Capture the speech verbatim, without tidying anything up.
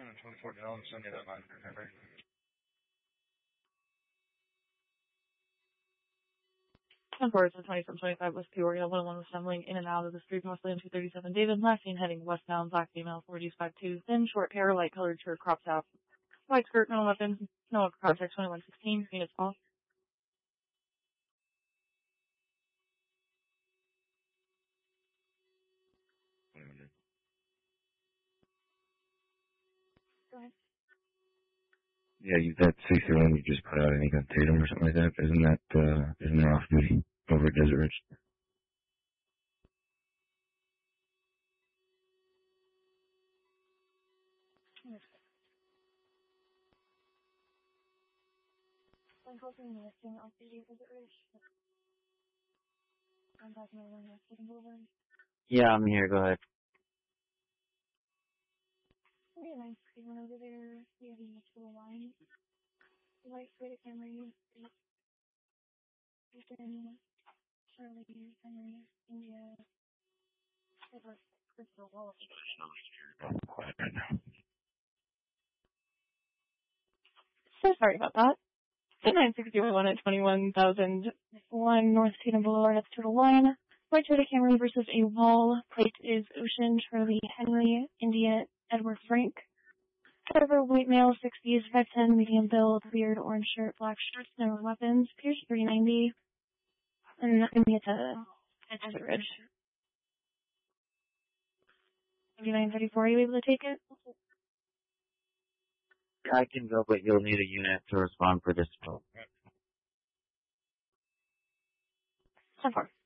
twenty-four down, Sunday that line. ten four, twenty from twenty-five West Peoria, one oh one was stumbling in and out of the street mostly on two thirty-seven David, last seen heading westbound, black female, forties five two, thin, short hair, light colored shirt, crop top, white skirt, no weapon, no contact, twenty-one sixteen, units call. Go ahead. Yeah, you, that sixty-one you just put out, I think on Tatum or something like that. Isn't that, uh, isn't that off duty over at Desert Ridge? Yes. I'm hoping the listing off duty Desert Ridge. I'm talking about one getting over. Yeah, I'm here. Go ahead. Okay, nice. You went over there. We have a little line. White Toyota Camry. Houston, Charlie, Henry, India, Edward, Crystal Wall. Quiet right now. So sorry about that. The nine sixty-one at twenty-one thousand one North Tatum Boulevard. That's total line. White Toyota Camry versus a wall. Plate is Ocean, Charlie, Henry, India, Edward, Frank. Driver, white male, sixties, five ten, medium build, beard, orange shirt, black shorts, no weapons. Pierce three ninety. And I'm going to get to Desert Ridge. ninety-nine thirty-four, are you able to take it? I can go, but you'll need a unit to respond for this. ten four.